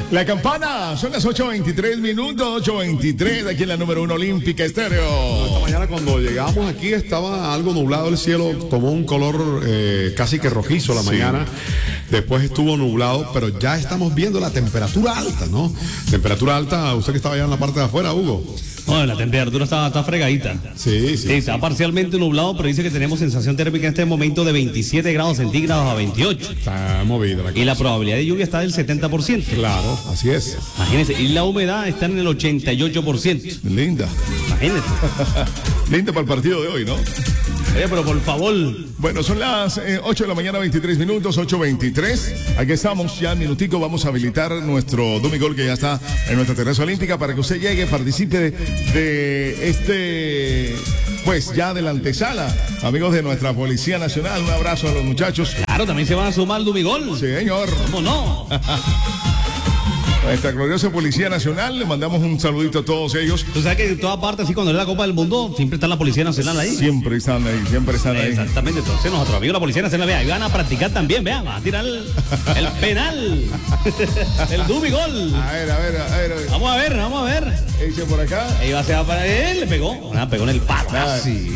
La campana, son las 8:23 minutos, 8:23, aquí en la número 1 Olímpica Estéreo. Esta mañana cuando llegamos aquí estaba algo nublado el cielo, tomó un color casi que rojizo la mañana. Después estuvo nublado, pero ya estamos viendo la temperatura alta, ¿no? Temperatura alta, usted que estaba allá en la parte de afuera, Hugo. No, la temperatura está fregadita. Sí. Está parcialmente nublado, pero dice que tenemos sensación térmica en este momento de 27 grados centígrados a 28. Está movida la cosa. Y la probabilidad de lluvia está del 70%. Claro, así es. Imagínense, y la humedad está en el 88%. Linda. Imagínense. Linda para el partido de hoy, ¿no? Oye, pero por favor. Bueno, son las 8 de la mañana, 23 minutos, 8:23. Aquí estamos, ya en minutico vamos a habilitar nuestro Dumigol que ya está en nuestra terraza olímpica para que usted llegue, participe de este, pues ya de la antesala. Amigos de nuestra Policía Nacional, un abrazo a los muchachos. Claro, también se van a sumar al Dumigol. Sí, señor. ¿Cómo no? Nuestra gloriosa Policía Nacional, le mandamos un saludito a todos ellos. Tú sabes que en todas partes, así cuando es la Copa del Mundo, siempre está la Policía Nacional ahí. Siempre están ahí, siempre están ahí. Exactamente, entonces nosotros amigos de la Policía Nacional, vea, ahí van a practicar también, vea, van a tirar el penal, el Dumigol. A ver. Vamos a ver. Eche por acá. Ahí va, se va para él, le pegó en el palo. Ah, Sí.